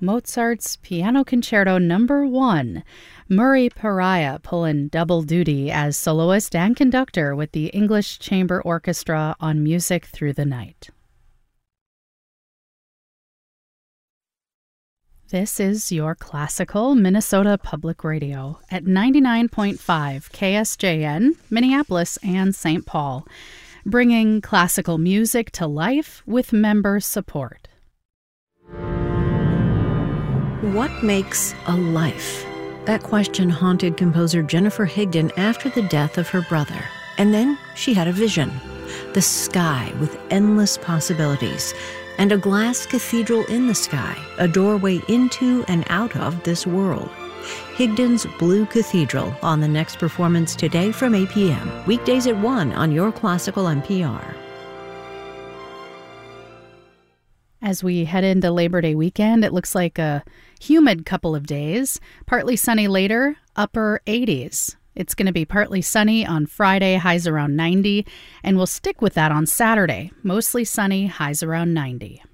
Mozart's Piano Concerto No. 1. Murray Pariah pulling double duty as soloist and conductor with the English Chamber Orchestra on Music Through the Night. This is your classical Minnesota Public Radio at 99.5 KSJN, Minneapolis and St. Paul, bringing classical music to life with member support. What makes a life? That question haunted composer Jennifer Higdon after the death of her brother. And then she had a vision. The sky with endless possibilities. And a glass cathedral in the sky, a doorway into and out of this world. Higdon's Blue Cathedral on the next performance today from 8 p.m. Weekdays at 1 on your Classical NPR. As we head into Labor Day weekend, it looks like a humid couple of days. Partly sunny later, upper 80s. It's going to be partly sunny on Friday, highs around 90, and we'll stick with that on Saturday. Mostly sunny, highs around 90.